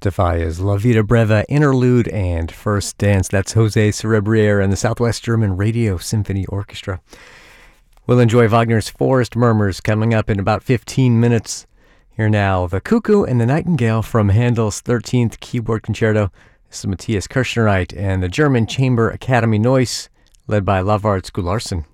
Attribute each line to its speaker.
Speaker 1: Defia's La Vida Breva Interlude and First Dance. That's Jose Cerebriere and the Southwest German Radio Symphony Orchestra. We'll enjoy Wagner's Forest Murmurs coming up in about 15 minutes. Here now, The Cuckoo and the Nightingale from Handel's 13th Keyboard Concerto. This is Matthias Kirschnereit and the German Chamber Academy Neuss, led by Lavard Skularsson.